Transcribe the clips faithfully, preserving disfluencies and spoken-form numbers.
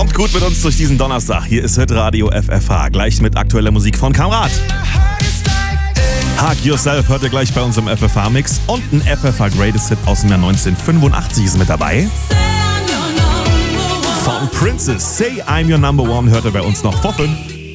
Kommt gut mit uns durch diesen Donnerstag. Hier ist Hitradio F F H. Gleich mit aktueller Musik von Kamrat. Hug Yourself hört ihr gleich bei uns im F F H-Mix. Und ein F F H Greatest Hit aus dem Jahr neunzehnhundertfünfundachtzig ist mit dabei. Von Princess, Say I'm Your Number One hört ihr bei uns noch vor fünf.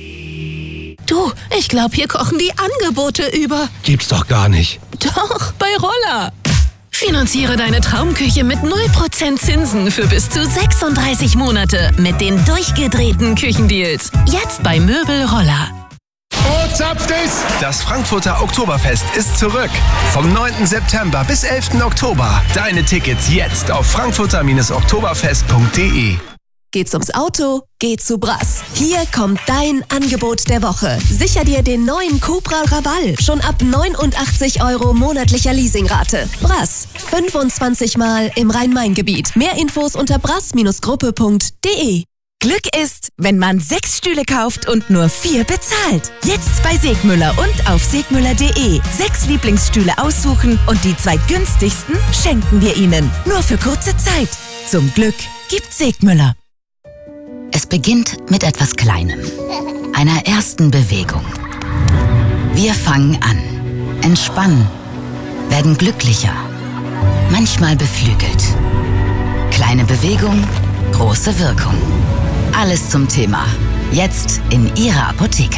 Du, ich glaube, hier kochen die Angebote über. Gibt's doch gar nicht. Doch, bei Roller. Finanziere deine Traumküche mit null Prozent Zinsen für bis zu sechsunddreißig Monate mit den durchgedrehten Küchendeals. Jetzt bei Möbel Roller. Oh, zapft es! Das Frankfurter Oktoberfest ist zurück. Vom neunten September bis elften Oktober. Deine Tickets jetzt auf frankfurter oktoberfest punkt de. Geht's ums Auto? Geh zu Brass. Hier kommt dein Angebot der Woche. Sicher dir den neuen Cupra Raval. Schon ab neunundachtzig Euro monatlicher Leasingrate. Brass. fünfundzwanzig Mal im Rhein-Main-Gebiet. Mehr Infos unter brass Gruppe punkt de. Glück ist, wenn man sechs Stühle kauft und nur vier bezahlt. Jetzt bei Segmüller und auf segmüller punkt de. Sechs Lieblingsstühle aussuchen und die zwei günstigsten schenken wir Ihnen. Nur für kurze Zeit. Zum Glück gibt Segmüller. Es beginnt mit etwas Kleinem, einer ersten Bewegung. Wir fangen an, entspannen, werden glücklicher, manchmal beflügelt. Kleine Bewegung, große Wirkung. Alles zum Thema. Jetzt in Ihrer Apotheke.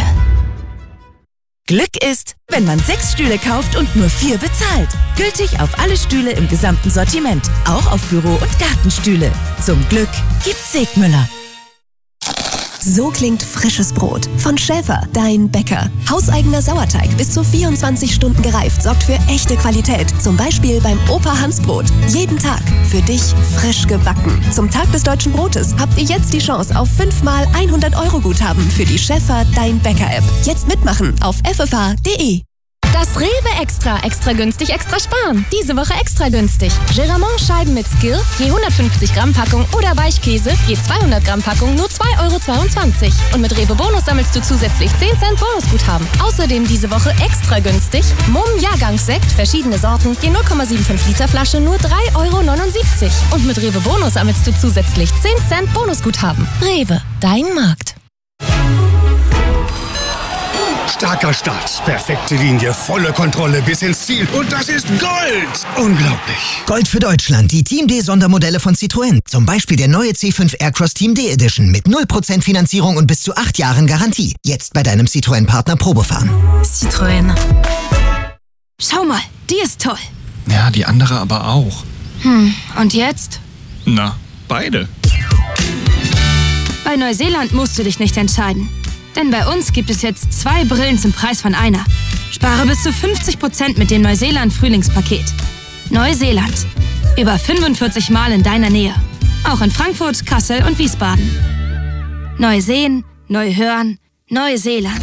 Glück ist, wenn man sechs Stühle kauft und nur vier bezahlt. Gültig auf alle Stühle im gesamten Sortiment, auch auf Büro- und Gartenstühle. Zum Glück gibt Segmüller. So klingt frisches Brot. Von Schäfer, dein Bäcker. Hauseigener Sauerteig, bis zu vierundzwanzig Stunden gereift, sorgt für echte Qualität. Zum Beispiel beim Opa Hans Brot. Jeden Tag für dich frisch gebacken. Zum Tag des Deutschen Brotes habt ihr jetzt die Chance auf fünfmal hundert Euro Guthaben für die Schäfer, dein Bäcker-App. Jetzt mitmachen auf f f h punkt de. Das Rewe Extra. Extra günstig, extra sparen. Diese Woche extra günstig. Geramont-Scheiben mit Skill, je hundertfünfzig Gramm Packung oder Weichkäse, je zweihundert Gramm Packung, nur zwei Euro zweiundzwanzig. Und mit Rewe Bonus sammelst du zusätzlich zehn Cent Bonusguthaben. Außerdem diese Woche extra günstig. Mumm Jahrgangssekt, verschiedene Sorten, je null Komma fünfundsiebzig Liter Flasche, nur drei Euro neunundsiebzig. Und mit Rewe Bonus sammelst du zusätzlich zehn Cent Bonusguthaben. Rewe, dein Markt. Starker Start, perfekte Linie, volle Kontrolle bis ins Ziel. Und das ist Gold! Unglaublich. Gold für Deutschland, die Team D Sondermodelle von Citroën. Zum Beispiel der neue C fünf Aircross Team D Edition mit null Prozent Finanzierung und bis zu acht Jahren Garantie. Jetzt bei deinem Citroën-Partner Probefahren. Citroën. Schau mal, die ist toll. Ja, die andere aber auch. Hm, und jetzt? Na, beide. Bei Neuseeland musst du dich nicht entscheiden. Denn bei uns gibt es jetzt zwei Brillen zum Preis von einer. Spare bis zu fünfzig Prozent mit dem Neuseeland-Frühlingspaket. Neuseeland. Über fünfundvierzig Mal in deiner Nähe. Auch in Frankfurt, Kassel und Wiesbaden. Neu sehen, neu hören, Neuseeland.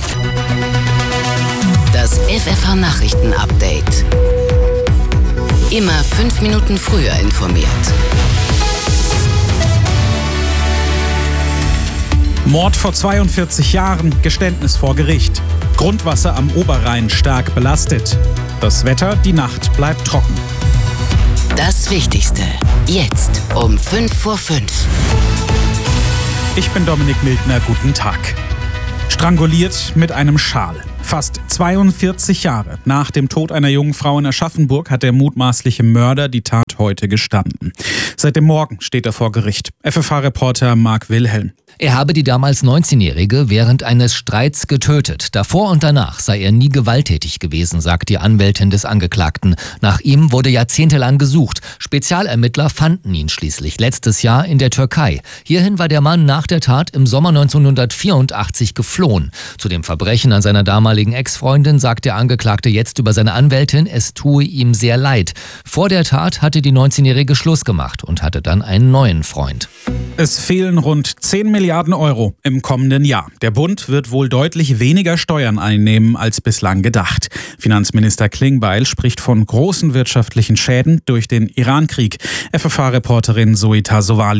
Das F F H-Nachrichten-Update. Immer fünf Minuten früher informiert. Mord vor zweiundvierzig Jahren, Geständnis vor Gericht. Grundwasser am Oberrhein stark belastet. Das Wetter, die Nacht bleibt trocken. Das Wichtigste, jetzt um fünf vor fünf. Ich bin Dominik Mildner, guten Tag. Stranguliert mit einem Schal. Fast zweiundvierzig Jahre nach dem Tod einer jungen Frau in Aschaffenburg hat der mutmaßliche Mörder die Tat heute gestanden. Seit dem Morgen steht er vor Gericht. F F H-Reporter Marc Wilhelm. Er habe die damals neunzehnjährige während eines Streits getötet. Davor und danach sei er nie gewalttätig gewesen, sagt die Anwältin des Angeklagten. Nach ihm wurde jahrzehntelang gesucht. Spezialermittler fanden ihn schließlich letztes Jahr in der Türkei. Hierhin war der Mann nach der Tat im Sommer neunzehnhundertvierundachtzig geflohen. Zu dem Verbrechen an seiner damaligen Ex-Freundin sagt der Angeklagte jetzt über seine Anwältin, es tue ihm sehr leid. Vor der Tat hatte die neunzehnjährige Schluss gemacht und hatte dann einen neuen Freund. Es fehlen rund zehn Milliarden Euro im kommenden Jahr. Der Bund wird wohl deutlich weniger Steuern einnehmen als bislang gedacht. Finanzminister Klingbeil spricht von großen wirtschaftlichen Schäden durch den Iran-Krieg. F F H-Reporterin Zoe Tassovali.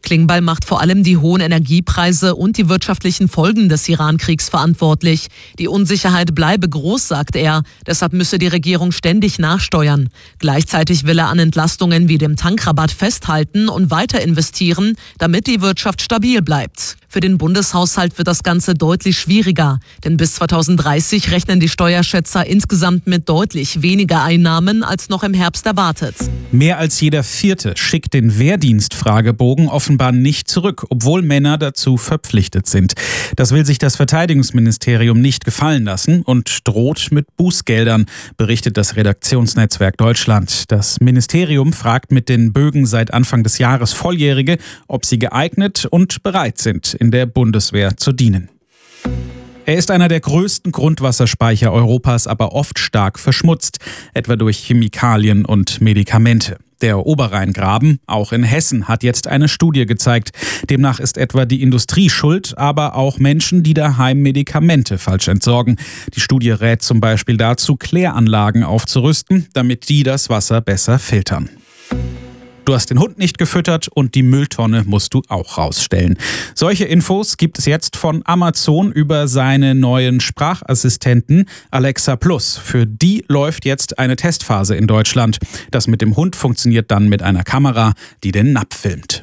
Klingbeil macht vor allem die hohen Energiepreise und die wirtschaftlichen Folgen des Iran-Kriegs verantwortlich. Die Unsicherheit bleibe groß, sagt er. Deshalb müsse die Regierung ständig nachsteuern. Gleichzeitig will er an Entlastungen wie dem Tankrabatt festhalten und weiter investieren, damit die Wirtschaft stabil bleibt. Für den Bundeshaushalt wird das Ganze deutlich schwieriger, denn bis zweitausenddreißig rechnen die Steuerschätzer insgesamt mit deutlich weniger Einnahmen als noch im Herbst erwartet. Mehr als jeder Vierte schickt den Wehrdienstfragebogen offenbar nicht zurück, obwohl Männer dazu verpflichtet sind. Das will sich das Verteidigungsministerium nicht gefallen lassen und droht mit Bußgeldern, berichtet das Redaktionsnetzwerk Deutschland. Das Ministerium fragt mit den Bögen seit Anfang des Jahres Volljährige, ob sie geeignet und bereit sind, in der Bundeswehr zu dienen. Er ist einer der größten Grundwasserspeicher Europas, aber oft stark verschmutzt, etwa durch Chemikalien und Medikamente. Der Oberrheingraben, auch in Hessen, hat jetzt eine Studie gezeigt. Demnach ist etwa die Industrie schuld, aber auch Menschen, die daheim Medikamente falsch entsorgen. Die Studie rät zum Beispiel dazu, Kläranlagen aufzurüsten, damit die das Wasser besser filtern. Du hast den Hund nicht gefüttert und die Mülltonne musst du auch rausstellen. Solche Infos gibt es jetzt von Amazon über seine neuen Sprachassistenten Alexa Plus. Für die läuft jetzt eine Testphase in Deutschland. Das mit dem Hund funktioniert dann mit einer Kamera, die den Napf filmt.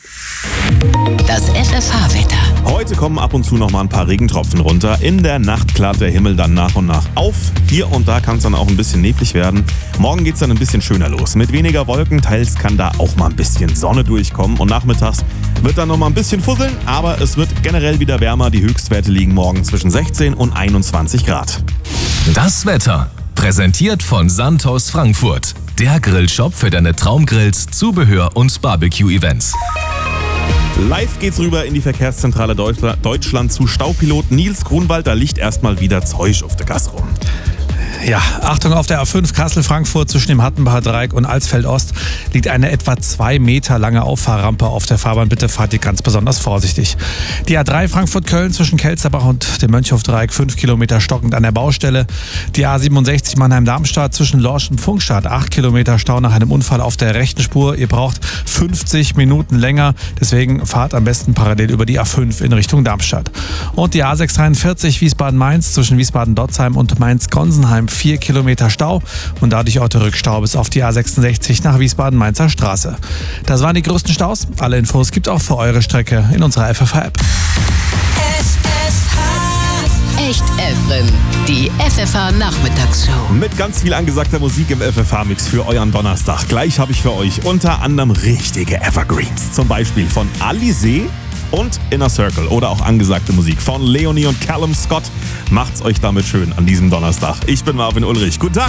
Das F F H-Wetter. Heute kommen ab und zu noch mal ein paar Regentropfen runter. In der Nacht klart der Himmel dann nach und nach auf. Hier und da kann es dann auch ein bisschen neblig werden. Morgen geht es dann ein bisschen schöner los. Mit weniger Wolken, teils kann da auch mal ein bisschen Sonne durchkommen. Und nachmittags wird dann noch mal ein bisschen fusseln. Aber es wird generell wieder wärmer. Die Höchstwerte liegen morgen zwischen sechzehn und einundzwanzig Grad. Das Wetter. Präsentiert von Santos Frankfurt. Der Grillshop für deine Traumgrills, Zubehör und Barbecue-Events. Live geht's rüber in die Verkehrszentrale Deutschland zu Staupilot Nils Grunwald. Da liegt erstmal wieder Zeug auf der Gas rum. Ja, Achtung, auf der A fünf Kassel-Frankfurt zwischen dem Hattenbacher Dreieck und Alsfeld-Ost liegt eine etwa zwei Meter lange Auffahrrampe auf der Fahrbahn. Bitte fahrt ihr ganz besonders vorsichtig. Die A drei Frankfurt-Köln zwischen Kelsterbach und dem Mönchhof-Dreieck fünf Kilometer stockend an der Baustelle. Die A siebenundsechzig Mannheim-Darmstadt zwischen Lorsch und Funkstadt acht Kilometer Stau nach einem Unfall auf der rechten Spur. Ihr braucht fünfzig Minuten länger, deswegen fahrt am besten parallel über die A fünf in Richtung Darmstadt. Und die A sechshundertdreiundvierzig Wiesbaden-Mainz zwischen Wiesbaden-Dotzheim und Mainz-Gonsenheim vier Kilometer Stau und dadurch auch der Rückstau bis auf die A sechsundsechzig nach Wiesbaden-Mainzer Straße. Das waren die größten Staus. Alle Infos gibt es auch für eure Strecke in unserer F F H-App. Echt Efren, die F F H-Nachmittagsshow. Mit ganz viel angesagter Musik im F F H-Mix für euren Donnerstag. Gleich habe ich für euch unter anderem richtige Evergreens. Zum Beispiel von Alizé und Inner Circle oder auch angesagte Musik von Leonie und Callum Scott. Macht's euch damit schön an diesem Donnerstag. Ich bin Marvin Ulrich. Guten Tag.